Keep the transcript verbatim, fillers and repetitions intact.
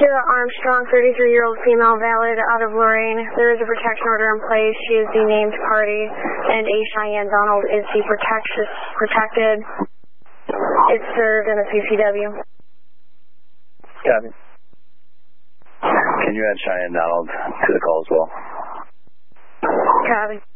To Armstrong, thirty-three-year-old female, valid, out of Lorraine. There is a protection order in place. She is the named party, and A. Cheyenne Donald is the protect- protected. It's served in a C C W. Copy. Can you add Cheyenne Donald to the call as well? Copy.